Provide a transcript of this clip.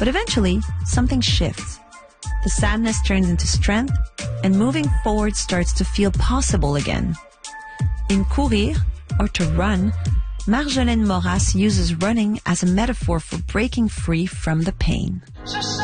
But eventually, something shifts. The sadness turns into strength, and moving forward starts to feel possible again. In Courir, or to run, Marjolaine Maurras uses running as a metaphor for breaking free from the pain.